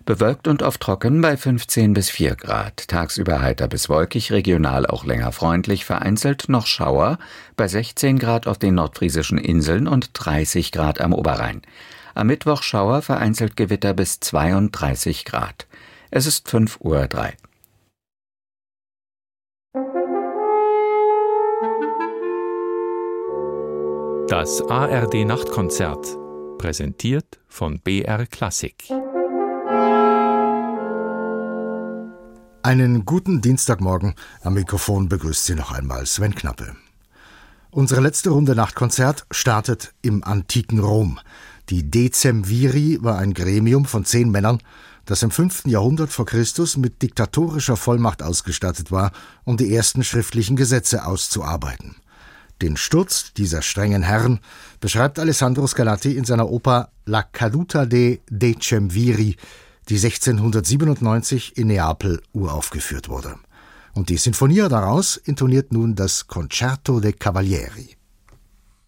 Bewölkt und oft trocken bei 15 bis 4 Grad. Tagsüber heiter bis wolkig, regional auch länger freundlich, vereinzelt noch Schauer bei 16 Grad auf den nordfriesischen Inseln und 30 Grad am Oberrhein. Am Mittwoch Schauer, vereinzelt Gewitter bis 32 Grad. Es ist 5:03 Uhr. Das ARD-Nachtkonzert, präsentiert von BR Klassik. Einen guten Dienstagmorgen. Am Mikrofon begrüßt Sie noch einmal Sven Knappe. Unsere letzte Runde Nachtkonzert startet im antiken Rom. Die Decemviri war ein Gremium von 10 Männern, das im 5. Jahrhundert vor Christus mit diktatorischer Vollmacht ausgestattet war, um die ersten schriftlichen Gesetze auszuarbeiten. Den Sturz dieser strengen Herren beschreibt Alessandro Scarlatti in seiner Oper La caduta dei Decemviri, die 1697 in Neapel uraufgeführt wurde. Und die Sinfonia daraus intoniert nun das Concerto dei Cavalieri.